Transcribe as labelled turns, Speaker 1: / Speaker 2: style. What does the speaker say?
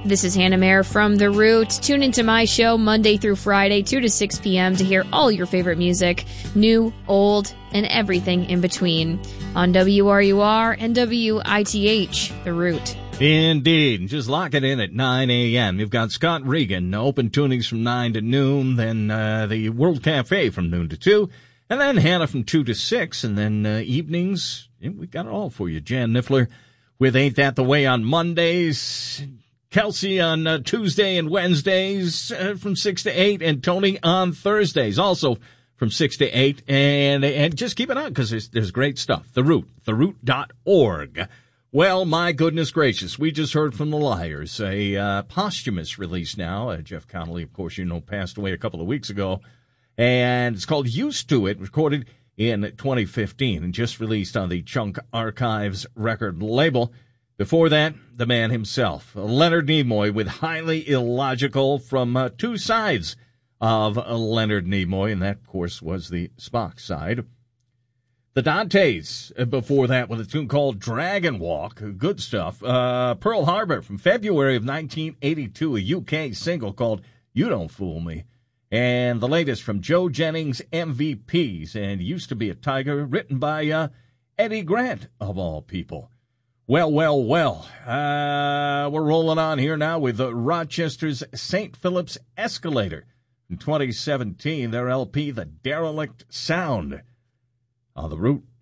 Speaker 1: This is Hannah Mayer from The Root. Tune into my show Monday through Friday, 2 to 6 p.m. to hear all your favorite music, new, old, and everything in between on WRUR and WITH, The Root.
Speaker 2: Indeed. Just lock it in at 9 a.m. You've got Scott Regan, open tunings from 9 to noon, then the World Cafe from noon to 2, and then Hannah from 2 to 6, and then evenings, we got it all for you. Jan Niffler with Ain't That the Way on Mondays, Kelsey on Tuesday and Wednesdays from 6 to 8, and Tony on Thursdays also from 6 to 8. And just keep it on because there's great stuff. The Root, theroot.org. Well, my goodness gracious, we just heard from the Liars, a posthumous release now. Jeff Connolly, of course, passed away a couple of weeks ago. And it's called Used to It, recorded in 2015 and just released on the Chunk Archives record label. Before that, the man himself, Leonard Nimoy, with Highly Illogical from two sides of Leonard Nimoy, and that, of course, was the Spock side. The Dantes, before that, with a tune called Dragon Walk, good stuff. Pearl Harbor from February of 1982, a UK single called You Don't Fool Me. And the latest from Joe Jennings, MVPs, and Used to Be a Tiger, written by Eddie Grant, of all people. Well, we're rolling on here now with Rochester's St. Philip's Escalator. In 2017, their LP, The Derelict Sound, on The Root.